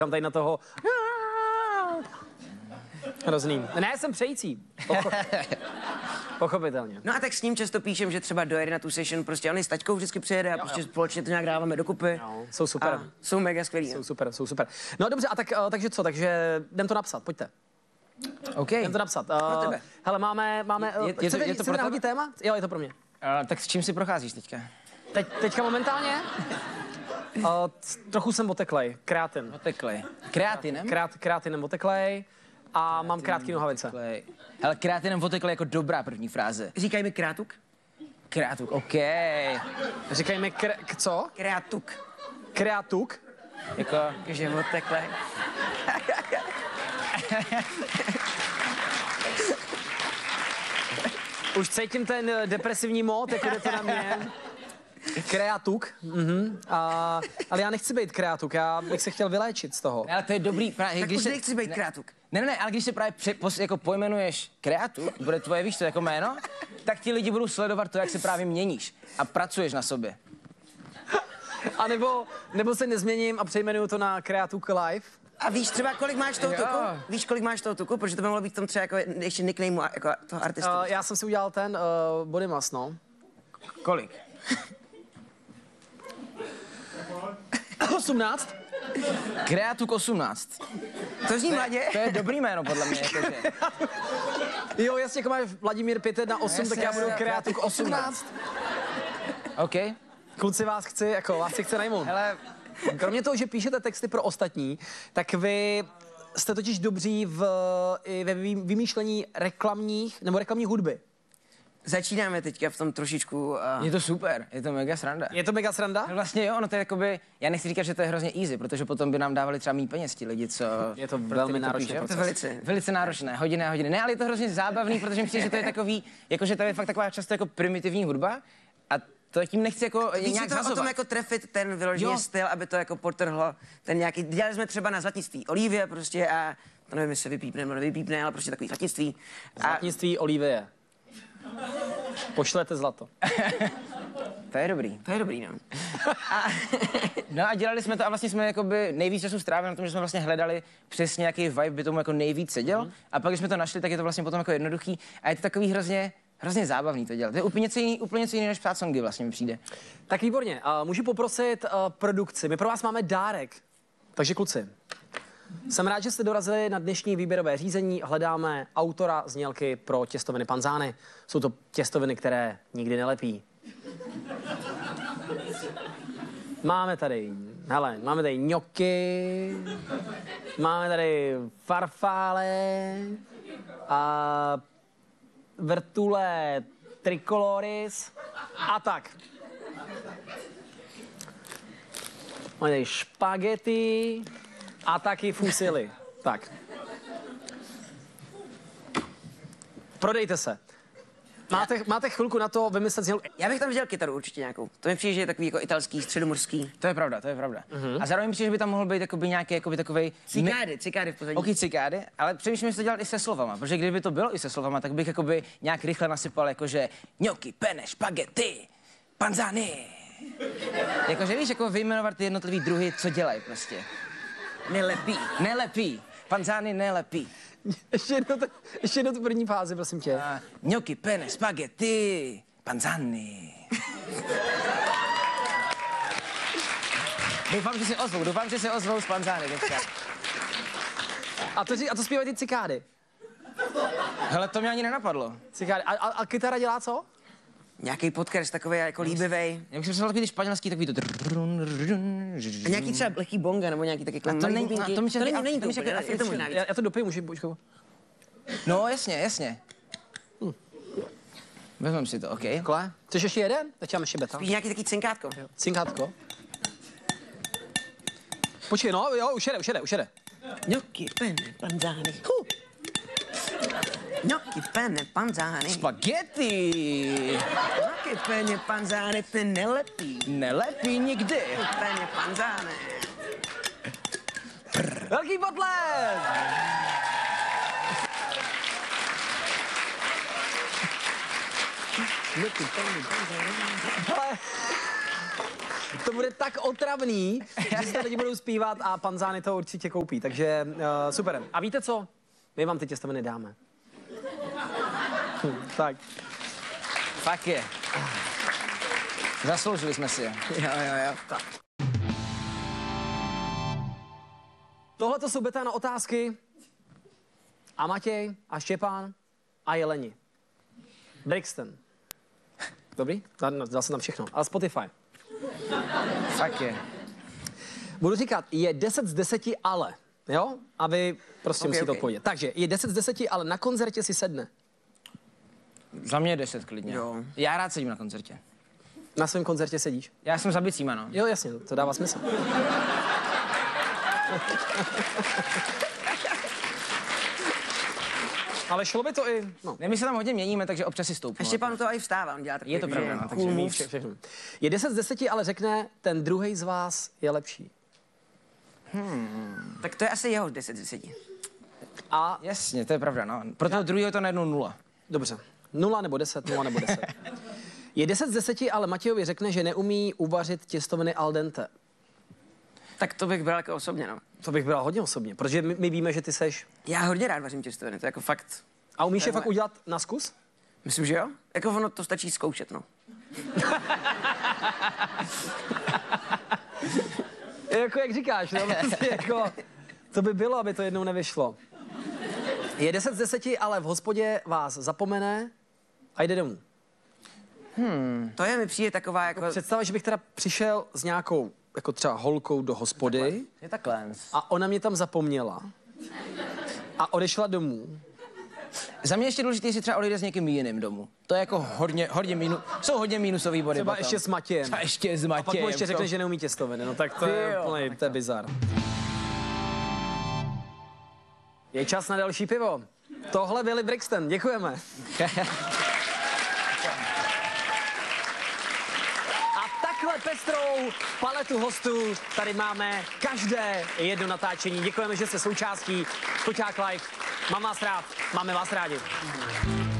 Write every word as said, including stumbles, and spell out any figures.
tam tady na toho. Hrozný. Ne, jsem přející. Pocho... Pochopitelně. No a tak s ním často píšem, že třeba dojede na tu session, prostě on i s taťkou vždycky přijede a jo, prostě jo. společně to nějak dáváme dokupy. Jo, jsou super. A jsou mega skvělí. Jsou super, jsou super. No dobře, a tak, uh, takže co, takže jdem to napsat, pojďte. OK. Jdem to napsat. Uh, hele, máme, máme, uh, je, je, chcete, to, je to chcete pro nahodit téma? Jo, je to pro mě. Uh, tak s čím si procházíš teďka? Teď, teďka momentálně? Uh, trochu jsem oteklej, kreatin. Oteklej. Kreatinem? Kreat, kreatinem oteklej a kreatinem mám krátký nohavice. Oteklej. Hele, kreatinem oteklej jako dobrá první fráze. Říkaj mi krátuk? Krátuk, OK. Říkaj mi kre, k co? Krátuk. Kreatuk? Jako, že oteklej. Už cítím ten depresivní mód, jako jde to na mě. Kreatuk, mhm. A, ale já nechci být kreatuk, já bych se chtěl vyléčit z toho. Ale to je dobrý právě. Tak když už se... nechci být kreatuk. Ne, ne, ne, ale když se právě pře, pos, jako pojmenuješ kreatuk, bude tvoje, víš to, jako jméno, tak ti lidi budou sledovat to, jak se právě měníš a pracuješ na sobě. A nebo, nebo se nezměním a přejmenuju to na Kreatuk Live. A víš třeba, kolik máš toho Jo. tuku? Víš, kolik máš toho tuku? Protože to by mohlo být v tom třeba jako ještě nickname jako toho artistu. Uh, já jsem si udělal ten uh, body mass, no. Kolik? osmnáct. Kreatuk osmnáct. To zní mladě. To je dobrý jméno, podle mě, jakože. Jo, jasně, jako máš Vladimír pět jedna osm, tak já budu Kreatuk osmnáct. OK. Kluci, vás chci, jako vás si chci najmout. Hele, Kromě toho, že píšete texty pro ostatní, tak vy jste totiž dobří v, i ve vy- vymýšlení reklamních, nebo reklamní hudby. Začínáme teďka v tom trošičku... Uh... je to super, je to mega sranda. Je to mega sranda? No vlastně jo, no to je jakoby, já nechci říkat, že to je hrozně easy, protože potom by nám dávali třeba méně peněz ti lidi, co... Je to pro velmi ty to náročný píšou. proces. To velice. Velice náročné, hodiny a hodiny. Ne, ale je to hrozně zábavný, protože myslím, že to je takový, jakože to je fakt taková často jako primitivní hudba a to tím nechci jako Víš, nějak to o zhazovat. tom jako trefit ten vyloženě Jo. styl, aby to jako potrhlo ten nějaký... Dělali jsme třeba na zlatnictví Olivie prostě a... To nevím, jestli se vypípne nebo nevypípne, ale prostě takový zlatnictví. A Zlatnictví Olivie. Pošlete zlato. To je dobrý. to je dobrý, no. A, no a dělali jsme to a vlastně jsme jakoby nejvíc času strávili na tom, že jsme vlastně hledali přesně jaký vibe by tomu jako nejvíc seděl. Mm. A pak, když jsme to našli, tak je to vlastně potom jako jednoduchý a je to takový hrozně, hrozně zábavný to dělat. To je úplně něco jiný, úplně něco jiný než psát songy vlastně mi přijde. Tak výborně, uh, můžu poprosit uh, produkci. My pro vás máme dárek. Takže kluci, jsem rád, že jste dorazili na dnešní výběrové řízení. Hledáme autora znělky pro těstoviny panzány. Jsou to těstoviny, které nikdy nelepí. Máme tady, hele, máme tady ňoky, máme tady farfále a vrtule tricoloris a tak. Máme tady špagety a taky fusily. Tak. Prodejte se. Máte, máte chvilku na to vymyslet znělku. Já bych tam viděl kytaru určitě nějakou. To mi přijde, že je takový jako italský, středomorský. To je pravda, to je pravda. Mm-hmm. A zároveň mi přijde, že by tam mohl být jakoby nějaký jakoby takovej... Cikády, cikády v pozadí. Ok, cikády, ale přemýšlím, jestli to dělat i se slovama, protože kdyby to bylo i se slovama, tak bych jakoby nějak rychle nasypal jakože ňoky, pene, špagety, panzány. Jakože víš, jako vyjmenovat ty jednotlivý druhy, co dělají prostě. Nelepí. Nelepí. Panzány nelepí. Ještě jednou, to, ještě jednou tu první fázi, prosím tě. A ňoky, pene, spaghetti, panzány. Doufám, že se ozvou, doufám, že se ozvou z panzány teďka. A to, a to zpívají ty cikády. Hele, to mě ani nenapadlo. Cikády. A, a, a kytara dělá co? Nějaký podkres takový jako líbivej. Jak jsem představil takový ty španělský, takový to... A nějaký třeba lehký bonga nebo nějaký taky A to není, a to mi to není, to není to mi úplně, je to možná víc. Já, já to dopiju, můžu počkat. No, jasně, jasně. Hm. Vezmem si to, OK. Takhle. Chceš ještě jeden? Teď máme ještě beta. Spíš nějaký taký cinkátko. Cinkátko. Počkej, no, jo, už jede, už jede, už jede. Gnocchi, penne, panzani. Huh. Gnocchi, penne, panzani. Spaghetti! Gnocchi, penne, panzani, ty nelepí. Nelepí nikdy. Penne, panzani. Velký potlesk! Ale... To to bude tak otravný, že si to lidi budou zpívat a panzány to určitě koupí. Takže uh, super. A víte co? My vám ty těstoviny dáme. Hm, tak. Fakt je. Zasloužili jsme si je. Jo, jo, jo. Tak. Tohle to jsou beta na otázky. A Matěj, a Štěpán, a Jeleni. Brixton. Dobrý? Dal jsem tam všechno. A Spotify. Fakt je. Budu říkat, je deset z deseti ale. Jo? A vy prostě Okay, musíte okay. odpovědět. Takže je deset z deseti, ale na koncertě si sedne. Za mě deset klidně. Jo. Já rád sedím na koncertě. Na svém koncertě sedíš? Já jsem za bicíma, no. Jo, jasně, to dává smysl. Ale šlo by to i... No. Ne, my se tam hodně měníme, takže občas si stoupnu. A Štěpán to i vstává, on dělá takový, Je to že pravda, no, cool Takže ví moves. vše, všechno. Je deset z deseti, ale řekne, ten druhý z vás je lepší. Tak to je asi jeho deset z deseti. A Jasně, to je pravda, no. Pro toho druhého je to najednou nula. dobře, nula nebo deset, nula nebo deset. Je deset z deseti, ale Matějovi řekne, že neumí uvařit těstoviny al dente. Tak to bych bral jako osobně, no. To bych bral hodně osobně, protože my, my víme, že ty seš... Já hodně rád vařím těstoviny, to je jako fakt. A umíš To je je fakt moje- udělat na zkus? Myslím, že jo? Jako ono to stačí zkoušet, no. Jako jak říkáš, no, prostě jako, to by bylo, aby to jednou nevyšlo. Je deset z deseti, ale v hospodě vás zapomene a jde domů. To je mi přijde taková jako... Představa, že bych teda přišel s nějakou, jako třeba holkou do hospody Je takhle. a ona mě tam zapomněla a odešla domů. Za mě ještě důležité, jestli třeba odejde s někým jiným domů. To je jako hodně, hodně mínu, jsou hodně mínusový body. Třeba potom. ještě s Matějem. A ještě s A pak Matějem. mu ještě řekne, to- že neumí těstoviny, no tak to je Jo. úplný, to je bizar. Je čas na další pivo. Tohle byli Brixton, děkujeme. A takhle pestrou paletu hostů tady máme každé jedno natáčení. Děkujeme, že jste součástí Foťák Live. Mám vás rád, máme vás rádi.